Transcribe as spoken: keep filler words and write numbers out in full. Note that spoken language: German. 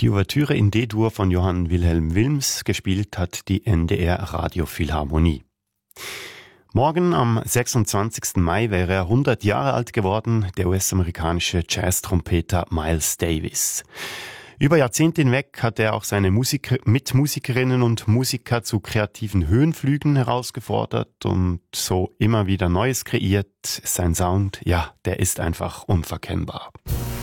Die Ouvertüre in D-Dur von Johann Wilhelm Wilms gespielt hat die N D R Radiophilharmonie. Morgen am sechsundzwanzigsten Mai wäre er hundert Jahre alt geworden, der U S-amerikanische Jazz-Trompeter Miles Davis. Über Jahrzehnte hinweg hat er auch seine Musiker, Mitmusikerinnen und Musiker zu kreativen Höhenflügen herausgefordert und so immer wieder Neues kreiert. Sein Sound, ja, der ist einfach unverkennbar.